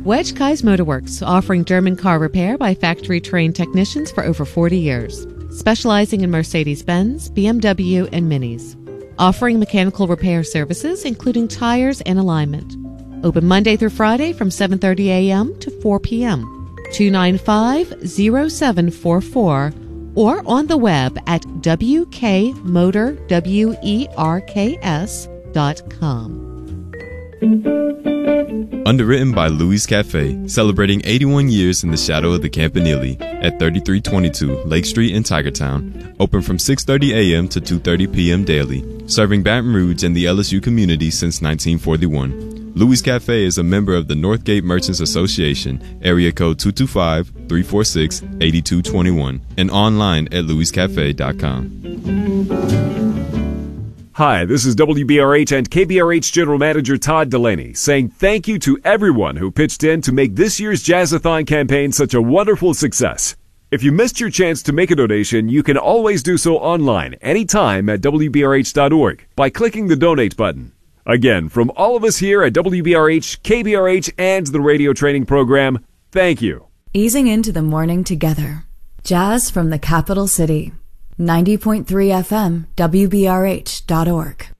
Wedge Kai's Motorworks, offering German car repair by factory-trained technicians for over 40 years. Specializing in Mercedes-Benz, BMW, and Minis. Offering mechanical repair services, including tires and alignment. Open Monday through Friday from 7:30 a.m. to 4 p.m. 295-0744 or on the web at wkmotorwerks.com. Underwritten by Louis Cafe, celebrating 81 years in the shadow of the Campanile at 3322 Lake Street in Tigertown. Open from 6:30 a.m. to 2:30 p.m. daily, serving Baton Rouge and the LSU community since 1941. Louis Cafe is a member of the Northgate Merchants Association, area code 225-346-8221, and online at louiscafe.com. Hi, this is WBRH and KBRH General Manager Todd Delaney saying thank you to everyone who pitched in to make this year's Jazz-a-thon campaign such a wonderful success. If you missed your chance to make a donation, you can always do so online anytime at WBRH.org by clicking the donate button. Again, from all of us here at WBRH, KBRH, and the radio training program, thank you. Easing into the morning together. Jazz from the capital city. 90.3 FM, WBRH.org.